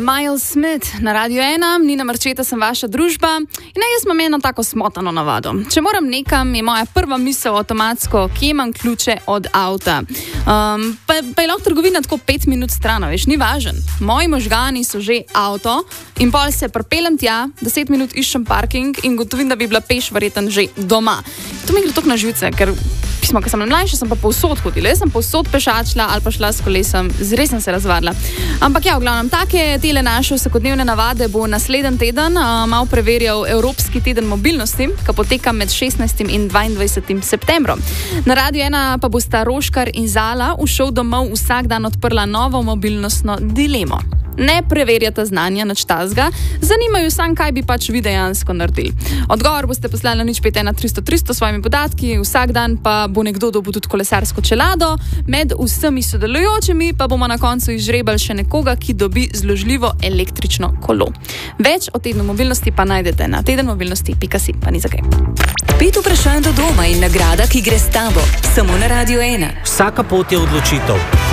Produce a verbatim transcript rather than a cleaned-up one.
Miles Smith na Radio ena, Nina Marčeta sem vaša družba in ne, jaz imam eno tako smotano navado. Če moram nekam, je moja prva misel avtomatsko, kje imam ključe od avta. Um, pa, pa je lahko trgovina tako pet minut stran, veš, ni važen. Moji možgani so že avto in pol se pripeljem tja, deset minut iščem parking in gotovim, da bi bila peš verjetno že doma. To mi gre toliko na živce, ker pismo, ko sem mlajša, sem pa povsod hodila. Jaz sem povsod pešačila ali pa šla s kolesom, zres sem se razvadila. Ampak ja, v glavnem, take tele naše vsakodnevne navade bo naslednji teden uh, malo preverjal Evropski teden mobilnosti, ki poteka med šestnajstim in dvaindvajsetim septembrom. Na Radio ena pa bosta Roškar in Zala v šov domov vsak dan odprla novo mobilnostno dilemo. Ne preverjata znanja nič tazga, zanimajo sam, kaj bi pač vi dejansko naredili. Odgovor boste poslali na nič pet ena tristo tristo s svojimi podatki, vsak dan pa bo nekdo dobil tudi kolesarsko čelado, med vsemi sodelujočimi pa bomo na koncu izžrebali še nekoga, ki dobi zložljivo električno kolo. Več o tednu mobilnosti pa najdete na tedenmobilnosti pika si, pa ni za kaj. Pet vprašanj do doma in nagrada, ki gre s tabo, samo na Radio ena. Vsaka pot je odločitev.